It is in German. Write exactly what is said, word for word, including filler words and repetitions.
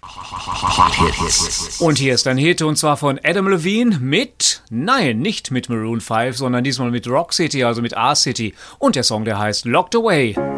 Und hier ist ein Hit, und zwar von Adam Levine mit, nein, nicht mit Maroon fünf, sondern diesmal mit Rock City, also mit R-City. Und der Song, der heißt Locked Away.